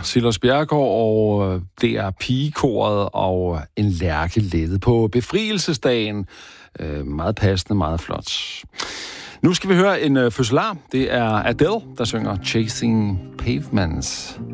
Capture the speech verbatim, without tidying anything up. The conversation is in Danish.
Silas Bjerregaard og D R Pigekoret og en Lærke Lette på befrielsesdagen. Øh, meget passende, meget flot. Nu skal vi høre en øh, fødselar. Det er Adele, der synger Chasing Pavements.